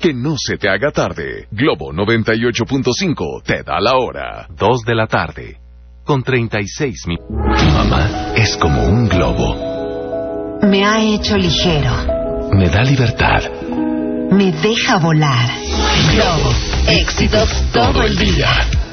Que no se te haga tarde. Globo 98.5 te da la hora. 2 de la tarde. Con 36 minutos. Mamá es como un globo. Me ha hecho ligero. Me da libertad. Me deja volar. Globo. Éxitos todo el día.